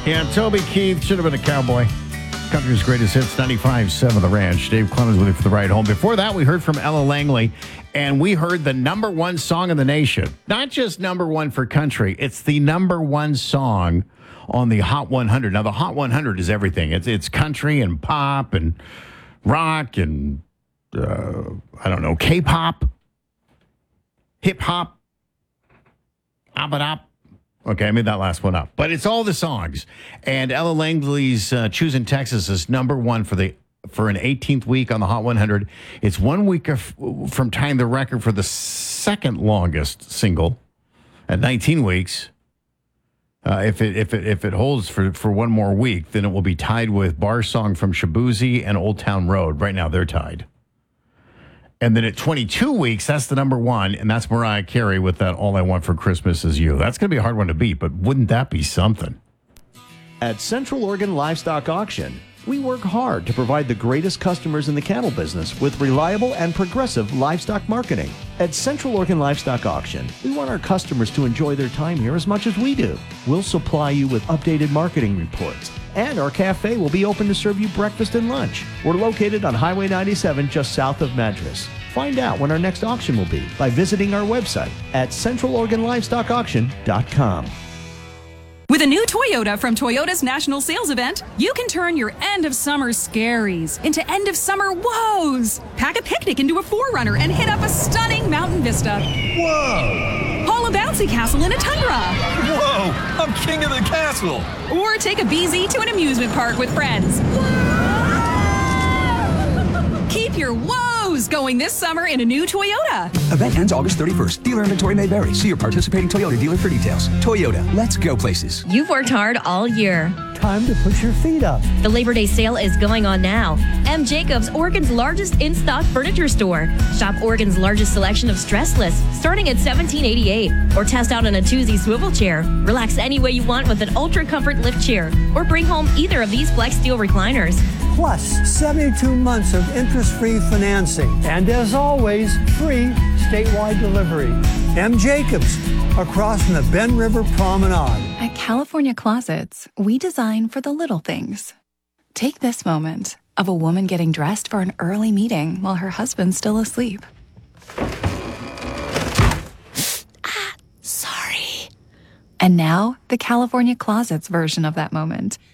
Yeah, Toby Keith should have been a cowboy. Country's greatest hits, 95.7 The Ranch. Dave Clemens with you for the ride home. Before that, we heard from Ella Langley, and we heard the number one song in the nation. Not just number one for country, it's the number one song on the Hot 100. Now, the Hot 100 is everything. It's country and pop and rock and, I don't know, K-pop, hip-hop, up. Okay, I made that last one up. But it's all the songs. And Ella Langley's Choosing Texas is number one for an 18th week on the Hot 100. It's 1 week from tying the record for the second longest single at 19 weeks. If it holds for one more week, then it will be tied with Bar Song from Shaboozey and Old Town Road. Right now, they're tied. And then at 22 weeks, that's the number one, and that's Mariah Carey with that All I Want for Christmas Is You. That's going to be a hard one to beat, but wouldn't that be something? At Central Oregon Livestock Auction, we work hard to provide the greatest customers in the cattle business with reliable and progressive livestock marketing. At Central Oregon Livestock Auction, we want our customers to enjoy their time here as much as we do. We'll supply you with updated marketing reports, and our cafe will be open to serve you breakfast and lunch. We're located on Highway 97 just south of Madras. Find out when our next auction will be by visiting our website at centraloregonlivestockauction.com. With a new Toyota from Toyota's National Sales Event, you can turn your end-of-summer scaries into end-of-summer woes. Pack a picnic into a 4Runner and hit up a stunning mountain vista. Whoa! Haul a bouncy castle in a Tundra. Whoa! I'm king of the castle! Or take a BZ to an amusement park with friends. Keep your woes going this summer in a new Toyota. Event ends August 31st. Dealer inventory may vary. See your participating Toyota dealer for details. Toyota, let's go places. You've worked hard all year. Time to put your feet up. The Labor Day sale is going on now. M. Jacobs, Oregon's largest in-stock furniture store. Shop Oregon's largest selection of stressless, starting at $17.88. Or test out an Atuzzi swivel chair. Relax any way you want with an Ultra Comfort lift chair. Or bring home either of these Flex Steel recliners. Plus 72 months of interest-free financing. And as always, free statewide delivery. M. Jacobs, across from the Ben River Promenade. At California Closets, we design for the little things. Take this moment of a woman getting dressed for an early meeting while her husband's still asleep. Sorry. And now, the California Closets version of that moment.